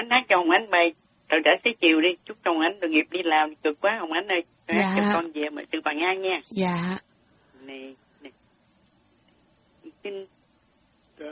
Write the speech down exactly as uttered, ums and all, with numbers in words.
Ánh hát cho Hồng Ánh bài Trời đã xế chiều đi, chúc Hồng Ánh được nghiệp đi làm cực quá Hồng Ánh ơi. Dạ. Hát cho con về mà từ Bằng An nha. Dạ. Này, này. Xin